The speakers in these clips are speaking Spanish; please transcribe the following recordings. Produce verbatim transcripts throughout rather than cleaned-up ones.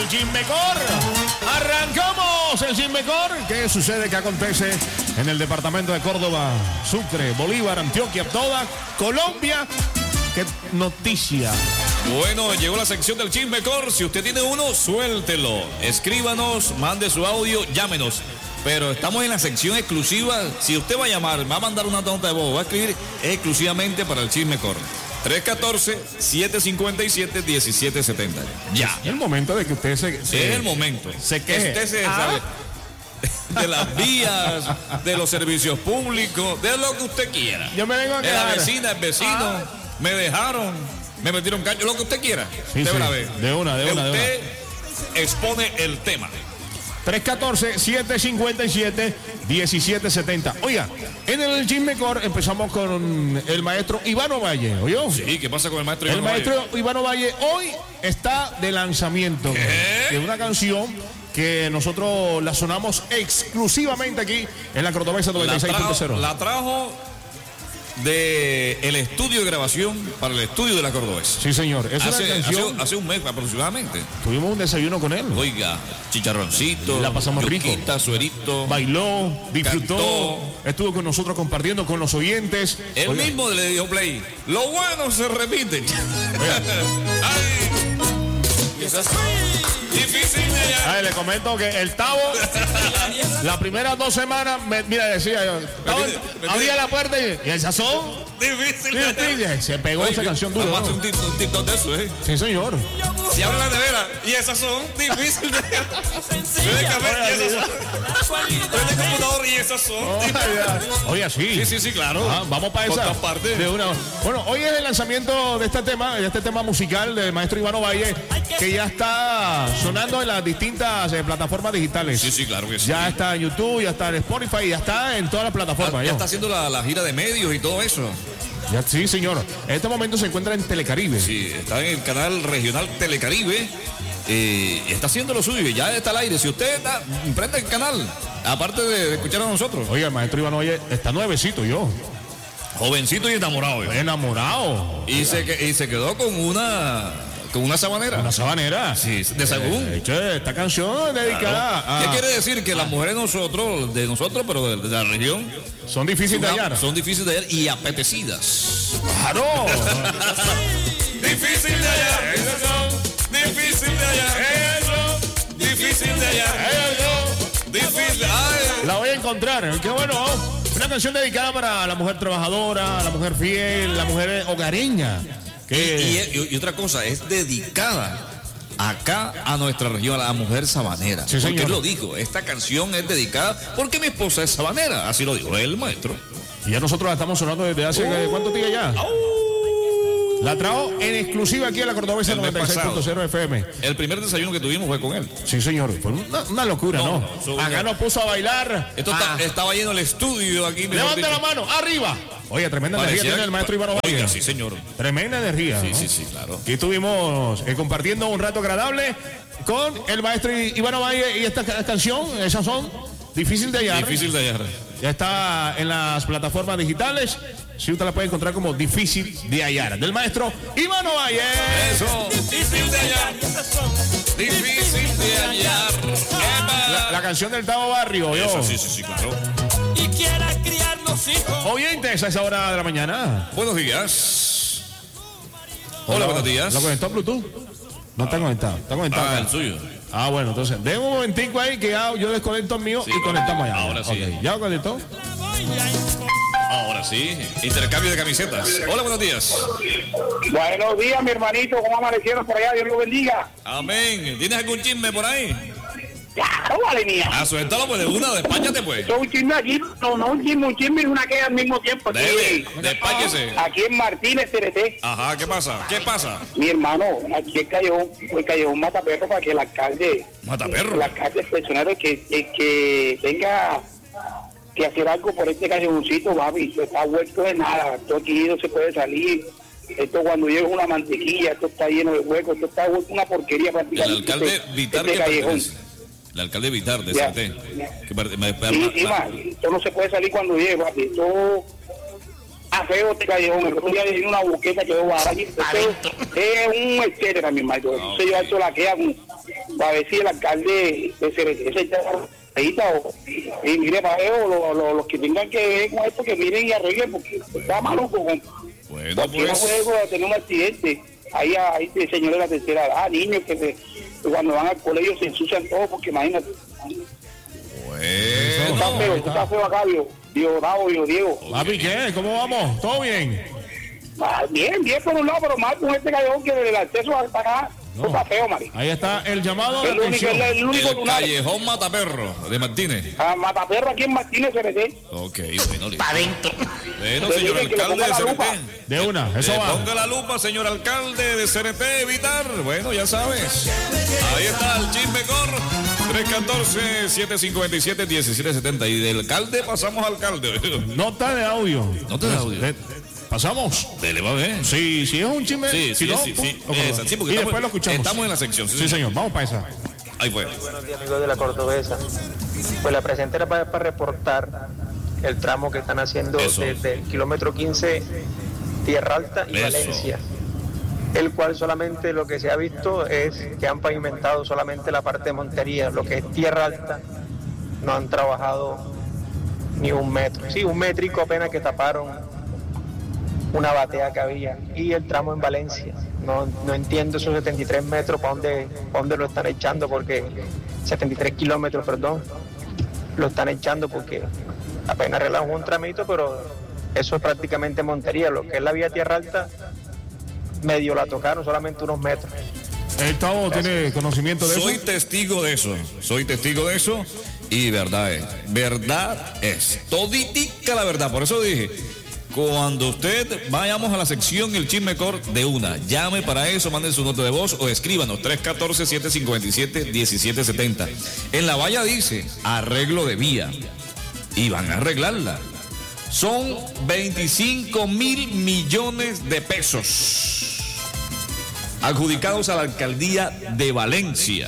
el Chismecor. Arrancamos el Chismecor. ¿Qué sucede? ¿Qué acontece en el departamento de Córdoba, Sucre, Bolívar, Antioquia, toda Colombia? ¿Qué noticia? Bueno, llegó la sección del Chismecor. Si usted tiene uno, suéltelo. Escríbanos, mande su audio, llámenos. Pero estamos en la sección exclusiva. Si usted va a llamar, va a mandar una nota de voz, va a escribir exclusivamente para el Chismecor. tres uno cuatro, siete cinco siete, uno siete siete cero. Ya. Es el momento de que usted se... se es el momento. Se queje. Usted se ¿Ah? sabe de las vías, de los servicios públicos, de lo que usted quiera. Yo me vengo a de la quejar. vecina, el vecino, ¿Ah? me dejaron, me metieron cacho, lo que usted quiera. Sí, usted sí. la ve. De una, de una, de Usted expone el tema. tres uno cuatro, siete cinco siete, uno siete siete cero. Oiga, en el Chismecor empezamos con el maestro Ivano Valle, ¿oyó? Sí, ¿qué pasa con el maestro El Ivano maestro Valle? Ivano Valle hoy está de lanzamiento ¿Qué? de una canción que nosotros la sonamos exclusivamente aquí en la Cordobesa noventa y seis punto cero. La trajo de el estudio de grabación para el estudio de la Cordobesa. Sí, señor. Es Hace, una canción. hace, hace un mes aproximadamente. Tuvimos un desayuno con él. Oiga, chicharroncito, La pasamos rico. yuquita, suerito. Bailó, disfrutó, Cantó. estuvo con nosotros compartiendo con los oyentes. El Oiga, mismo le dio play. Lo bueno se repite. Ay, es así, difícil de hallar. Ay, le comento que el Tavo, las primeras dos semanas, me- mira, decía yo, Tavo, Me tiene- me abría tiene- la puerta y, y el sazón, Difícil sí, de hallar. sí, se pegó Oye, esa canción dura. vamos a hacer ¿no? un tic- un TikTok de eso, ¿eh? Sí, señor. Si abre la nevera y esas son difíciles de hallar. Prende café y esas son. Prende computador y esas son. Oiga, oiga, sí. Sí, sí, sí, claro. Ah, vamos para Por esa. todas partes. De una. Bueno, hoy es el lanzamiento de este tema, de este tema musical del maestro Ivano Valle, que ya está sonando en las distintas eh, plataformas digitales. Sí, sí, claro que sí. Ya está en YouTube, ya está en Spotify, ya está en todas las Ya, plataformas. ya ¿yo? está haciendo la, la gira de medios y todo eso. Ya, sí, señor. En este momento se encuentra en Telecaribe. Sí, está en el canal regional Telecaribe. Eh, y está haciendo lo suyo. Ya está al aire. Si usted está, prende el canal. Aparte de, de escuchar a nosotros. Oiga, el maestro Ivano Valle está nuevecito, yo. Jovencito y enamorado. ¿eh? Enamorado. Y se, que- y se quedó con una con una sabanera. Una sabanera. Sí, de Sagún. Eh, che, esta canción es dedicada Claro. ¿Qué a... quiere decir? Que las mujeres de nosotros, de nosotros, pero de, de la región, Son difíciles de hallar. son difíciles de hallar y apetecidas. ¡Claro! Difícil de hallar. Difícil de hallar. Eso. Difícil de hallar. Difícil. Ay. La voy a encontrar. Qué bueno. Una canción dedicada para la mujer trabajadora, la mujer fiel, la mujer hogareña. Y, Que... y- y otra cosa, es dedicada acá a nuestra región, a la mujer sabanera. Sí, porque señor. él lo dijo, esta canción es dedicada porque mi esposa es sabanera. Así lo dijo el maestro. Y ya nosotros la estamos sonando desde hace eh, ¿cuántos días ya? La trajo en exclusiva aquí en la Cordobesa El mes noventa y seis punto cero F M. El primer desayuno que tuvimos fue con él. Sí, señor. Fue una, una locura, No, ¿no? no, eso- Acá nos puso a bailar. Esto Ah, está- estaba lleno el estudio aquí. mejor levanta dicho. la mano, arriba. Oye, tremenda energía Parecía- tiene el maestro Ivano Valle. Oiga, sí, señor. Tremenda energía. Sí, ¿no? sí, sí, claro. Aquí estuvimos eh, compartiendo un rato agradable con el maestro I- Ivano Valle y esta ca- canción, esas son difícil de hallar. Difícil de hallar. Ya está en las plataformas digitales. Si usted la puede encontrar como difícil de hallar. Del maestro Ivano Valle. Eso. Difícil de hallar. Difícil de hallar. La, la canción del Tavo Barrio. Yo. Eso, sí, sí, sí, claro. Y quiera criar los hijos. Oyentes a esa hora de la mañana. Buenos días. Hola, buenos días. ¿Lo conectó a Bluetooth? No está conectado. Está conectado. Ah, acá. el suyo. Ah, bueno, entonces, den un momentico ahí que ya yo desconecto el mío Sí. y conectamos allá. Ahora sí. Ok, ¿ya lo conectó? Ahora sí. Intercambio de camisetas. Hola, buenos días. Buenos días, mi hermanito. ¿Cómo amanecieron por allá? Dios lo bendiga. Amén. ¿Tienes algún chisme por ahí? Claro, vale, mía. Ah, suéltalo pues de una, despáchate pues. Son un chisme aquí. No, no, un chisme, un chisme y una queja al mismo tiempo. Aquí, Debe, despáchese. aquí en Martínez, T R T. Ajá, ¿qué pasa? ¿Qué pasa? Mi hermano, aquí el callejón, el callejón Mataperro para que el alcalde, Mata perro. el alcalde, el funcionario que, que, que tenga que hacer algo por este callejoncito, papi. Esto está vuelto de nada. Esto aquí no se puede salir. Esto cuando llega una mantequilla, esto está lleno de huecos, esto está vuelto una porquería El prácticamente. alcalde este- Vitar este que callejón. pertenece. El alcalde Vitar de Ya. C T. Que parte- me- me- Sí, sí, la- ma, esto no se puede salir cuando llegue, papi. Esto a feo este callejón. El otro día le di una buqueta que yo bajaba allí. Esto es un etcétera, mi hermano. Entonces yo eso la queda con, a ver si el alcalde de C R T se echa la o y mire para ver, lo, lo, los que tengan que ver con esto, que miren y arreglen, porque está maluco con bueno, cualquier pues. juego a tener un accidente. Ahí hay señores de la tercera edad, niños que, se, que cuando van al colegio se ensucian todo, porque imagínate. Bueno, Está feo, está feo acá, Diego, Diego Bravo, Diego Diego. Papi, ¿qué? ¿Cómo vamos? ¿Todo bien? Ah, bien, bien por un lado, pero más con este callejón que el acceso hasta acá, No. está feo, Mari. Ahí está el llamado de El único, atención. el, el único el lunar. callejón Mataperro de Martínez. A Mataperro aquí en Martínez C R T. Ok, bueno, listo. Pa' dentro. Bueno, Pero señor dile que le alcalde ponga de la C R lupa. T. De una, eso Le va. ponga la lupa, señor alcalde de C R T, evitar. Bueno, ya sabes. Ahí está el chisme cor. tres uno cuatro, siete cinco siete, uno siete siete cero. Y del alcalde pasamos al alcalde. Nota de audio. Nota de audio. De- pasamos. Dele, va a ver. Sí, sí es un chisme. Sí, si sí, no, sí, pum, sí. lo Esa, sí, porque y estamos- después lo escuchamos. estamos en la sección, sí, Sí, señor. Vamos para esa. Ahí fue. Buenos días, amigos de la Cordobesa. Pues la presente era para, para reportar el tramo que están haciendo Eso. desde el kilómetro quince, Tierra Alta y Eso. Valencia, el cual solamente lo que se ha visto es que han pavimentado solamente la parte de Montería, lo que es Tierra Alta no han trabajado ni un metro. Sí, un métrico apenas que taparon una batea que había, y el tramo en Valencia. No, no entiendo esos setenta y tres metros para dónde, pa' dónde lo están echando, porque setenta y tres kilómetros, perdón, lo están echando porque apenas arreglan un tramito, pero eso es prácticamente Montería. Lo que es la vía Tierra Alta, medio la tocaron, solamente unos metros. El Tavo tiene conocimiento de Soy eso. testigo de eso. Soy testigo de eso. Y verdad es. Verdad es. Toditica la verdad. Por eso dije. Cuando usted vayamos a la sección El Chisme Cor de una, llame para eso, manden su nota de voz o escríbanos tres uno cuatro, siete cinco siete, uno siete siete cero. En la valla dice arreglo de vía y van a arreglarla. Son veinticinco mil millones de pesos adjudicados a la alcaldía de Valencia.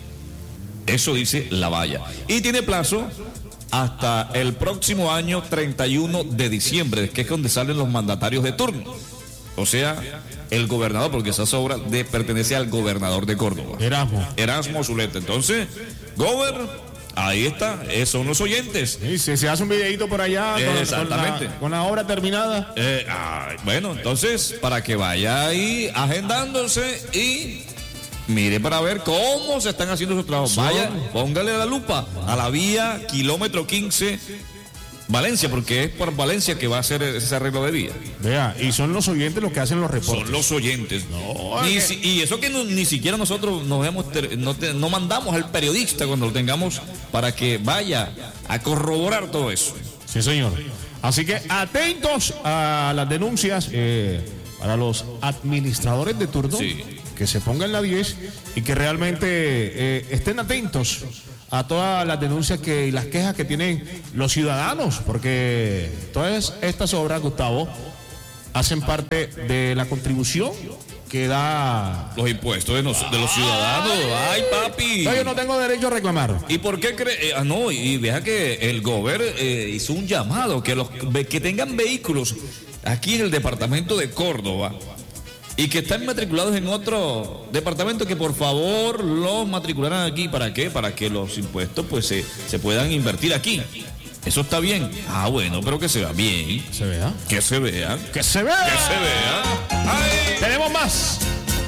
Eso dice la valla. Y tiene plazo hasta el próximo año treinta y uno de diciembre, que es donde salen los mandatarios de turno. O sea, el gobernador, porque esa obra de, pertenece al gobernador de Córdoba, Erasmo. Erasmo Zuleta. Entonces, gober, ahí está, esos son los oyentes. Sí, se, se hace un videito por allá con, con Exactamente. la, con la obra terminada. Eh, ay, bueno, entonces, para que vaya ahí agendándose y mire para ver cómo se están haciendo sus trabajos. Vaya, póngale la lupa a la vía kilómetro quince Valencia, porque es por Valencia que va a hacer ese arreglo de vía. Vea, y son los oyentes los que hacen los reportes. Son los oyentes. No, Ni es si- y eso que no- ni siquiera nosotros nos hemos ter- no, te- no mandamos al periodista cuando lo tengamos para que vaya a corroborar todo eso. Sí, señor. Así que atentos a las denuncias eh, para los administradores de turno. Sí. Que se pongan la diez y que realmente eh, estén atentos a todas las denuncias que, y las quejas que tienen los ciudadanos, porque todas estas obras, Gustavo, hacen parte de la contribución que da. Los impuestos de, nos- de los ciudadanos. Ay, papi. No, yo no tengo derecho a reclamar. ¿Y por qué cree? eh, ah, no, y vea que el gobierno eh, hizo un llamado que los ve- que tengan vehículos aquí en el departamento de Córdoba y que están matriculados en otro departamento, que por favor los matricularan aquí. ¿Para qué? Para que los impuestos pues se, se puedan invertir aquí. Eso está bien. Ah, bueno, pero que se vea bien. ¿Se vea? Que se vea. ¡Que se vea! Que se vea. Ay. Tenemos más.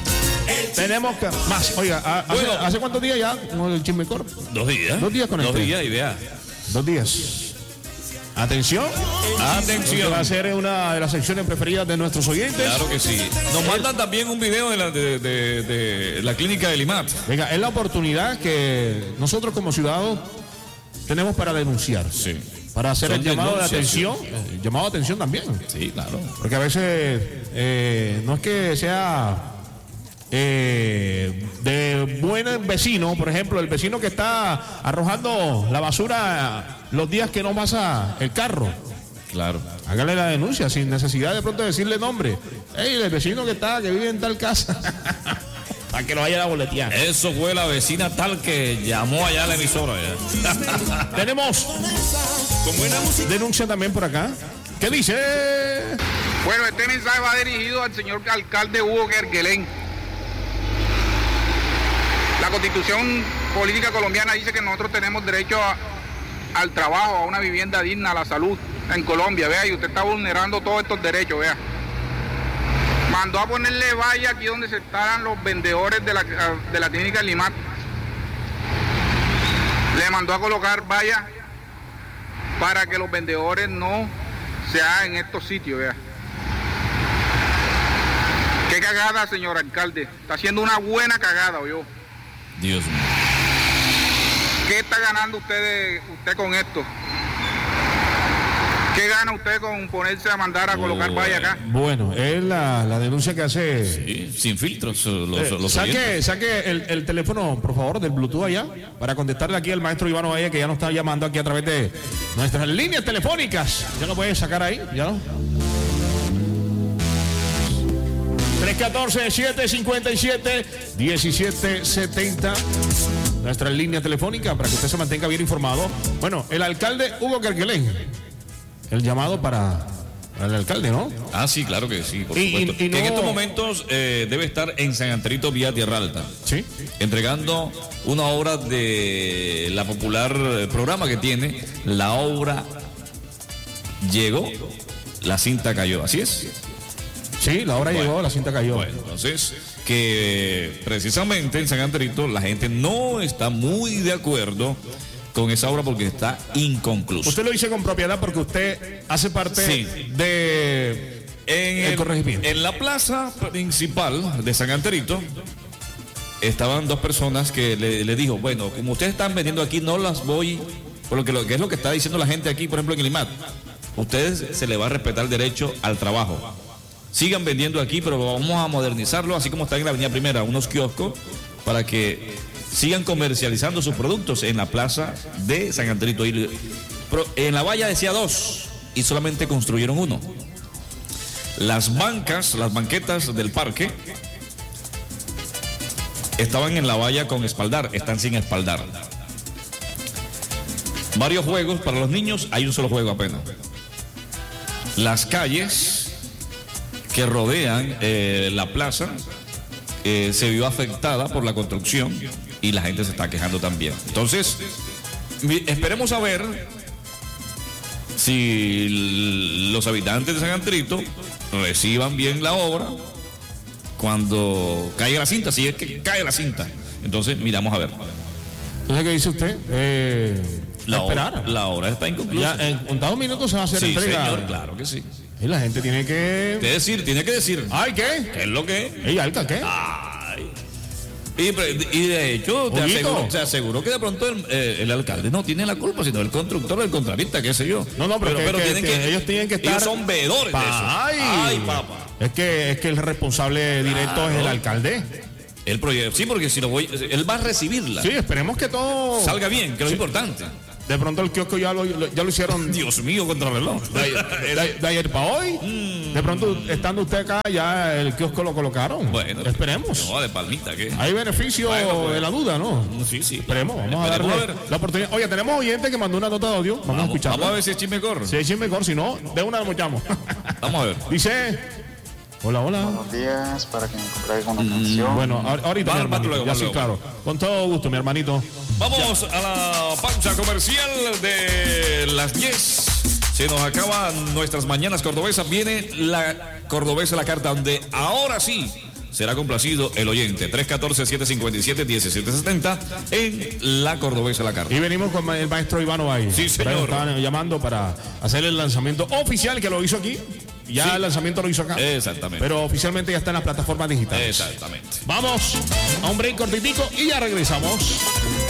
Tenemos que, más. Oiga, a- hace, Bueno. ¿hace cuántos días ya con el Chisme Cor? Dos días. Dos días con Dos este. días y vea. Dos días. Atención. Que Atención. va a ser una de las secciones preferidas de nuestros oyentes. Claro que sí. Nos mandan también un video de la, de, de- de la clínica del I M A T. Venga, es la oportunidad que nosotros como ciudadanos tenemos para denunciar. Sí. Para hacer Son el llamado de denuncias, atención. El llamado de atención también. Sí, claro. Porque a veces eh, no es que sea eh, de buen vecino, por ejemplo, el vecino que está arrojando la basura los días que no pasa el carro. Claro. Hágale la denuncia sin necesidad de pronto decirle nombre. Ey, el vecino que está, que vive en tal casa. Para que lo vaya a boletear. Eso fue la vecina tal que llamó allá a la emisora. ya. Tenemos denuncia también por acá. ¿Qué dice? Bueno, este mensaje va dirigido al señor alcalde Hugo Kerguelén. La Constitución política colombiana dice que nosotros tenemos derecho a, al trabajo, a una vivienda digna, a la salud en Colombia, vea, y usted está vulnerando todos estos derechos, vea. Mandó a ponerle valla aquí donde se están los vendedores de la, de la clínica Limat. Le mandó a colocar valla para que los vendedores no se hagan en estos sitios, vea. Qué cagada, señor alcalde. Está haciendo una buena cagada, yo. Dios mío. ¿Qué está ganando usted, usted con esto? ¿Qué gana usted con ponerse a mandar a colocar valla acá? Bueno, es la, la denuncia que hace... Sí, sin filtros. Los, Eh, los saque oyentes. saque el, el teléfono, por favor, del Bluetooth allá, para contestarle aquí al maestro Iván Valle, que ya nos está llamando aquí a través de nuestras líneas telefónicas. Ya lo puede sacar ahí, ya no. tres uno cuatro, siete cinco siete, uno siete siete cero. Nuestra línea telefónica para que usted se mantenga bien informado. Bueno, el alcalde Hugo Kerguelen. El llamado para, para el alcalde, ¿no? Ah, sí, claro que sí, por Y- y- supuesto. y Que en no- estos momentos eh, debe estar en San Antrito, vía Tierra Alta, Sí. entregando una obra de la popular eh, programa que tiene. La obra llegó, la cinta cayó, ¿así es? Sí, la hora Bueno. llegó, la cinta cayó. Bueno, entonces, que precisamente en San Andrito la gente no está muy de acuerdo con esa obra porque está inconclusa. Usted lo dice con propiedad porque usted hace parte Sí. de En, el el- corregimiento. en la plaza principal de San Anterito estaban dos personas que le, le dijo, bueno, como ustedes están vendiendo aquí, no las voy, por lo que, lo que es lo que está diciendo la gente aquí, por ejemplo en el I M A T, ustedes se les va a respetar el derecho al trabajo. Sigan vendiendo aquí, pero vamos a modernizarlo, así como está en la Avenida Primera, unos kioscos, para que sigan comercializando sus productos en la plaza de San Anterito. Y, pero en la valla decía dos y solamente construyeron uno. Las bancas, las banquetas del parque estaban en la valla con espaldar, están sin espaldar. Varios juegos para los niños, hay un solo juego apenas. Las calles que rodean eh, la plaza eh, se vio afectada por la construcción y la gente se está quejando también. Entonces, mi- esperemos a ver si l- los habitantes de San Antrito reciban bien la obra cuando caiga la cinta, si es que cae la cinta. Entonces, miramos a ver. Entonces, ¿qué dice usted? Eh, La esperar. obra, la obra está inconclusa. Ya en contados minutos se va a hacer Sí, entrega. señor, claro que sí. Y la gente tiene que... Que decir, tiene que decir. Ay, ¿qué? ¿Qué es lo que es? Ey, Alca, ¿qué? Ay. Y, pre- y de hecho, te Huguito. aseguro, te aseguro que de pronto el, eh, el alcalde no tiene la culpa, sino el constructor, el contratista, qué sé yo. No, no, pero, que- que- tienen que ellos tienen que estar... Ellos son veedores de eso. Ay. Ay, papá. Es que, es que el responsable directo Claro. es el alcalde. El proyecto, sí, porque si lo voy, él va a recibirla. Sí, esperemos que todo... Salga bien, que es lo importante. De pronto el kiosco ya lo, lo- ya lo hicieron de, Dios mío, contra reloj. de- de ayer para hoy. De pronto, estando usted acá, ya el kiosco lo colocaron. Bueno, esperemos. No, de palmita, ¿qué? Hay beneficio Bueno, pues. de la duda, ¿no? Sí, sí. Esperemos, vamos a Esperemos darle a ver. la oportunidad. Oye, tenemos oyente que mandó una nota de audio. Vamos, a Vamos, escucharla. vamos a ver si es chisme corre. Si es mejor, si no, de una lo mochamos. Vamos a ver. Dice, hola, hola. Buenos días, para que me compre con una canción. Bueno, ahor- ahorita, Va, mi va hermanito, luego, ya va sí, luego. claro. Con todo gusto, mi hermanito. Vamos a la pausa comercial de las diez. Se nos acaban nuestras mañanas cordobesas. Viene la cordobesa la carta donde ahora sí será complacido el oyente. tres uno cuatro, siete cinco siete, uno siete siete cero en la cordobesa la carta. Y venimos con el maestro Iván Valle. Sí, señor. Estaban llamando para hacer el lanzamiento oficial que lo hizo aquí. Ya Sí. el lanzamiento lo hizo acá. Exactamente. Pero oficialmente ya está en las plataformas digitales. Exactamente. Vamos a un break cortitico y ya regresamos.